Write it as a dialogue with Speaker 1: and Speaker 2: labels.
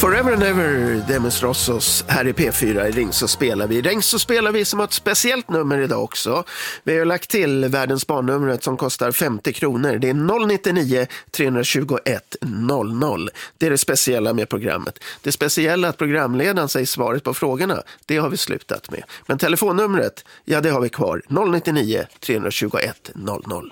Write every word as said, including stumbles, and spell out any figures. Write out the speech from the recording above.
Speaker 1: Forever and Ever, Demis Rossos, här i P fyra i Ring så spelar vi. Ring så spelar vi som har ett speciellt nummer idag också. Vi har lagt till världens barnnumret som kostar femtio kronor. Det är noll nio nio tre två ett noll noll. Det är det speciella med programmet. Det speciella att programledaren säger svaret på frågorna, det har vi slutat med. Men telefonnumret, ja det har vi kvar. noll nio nio tre två ett noll noll.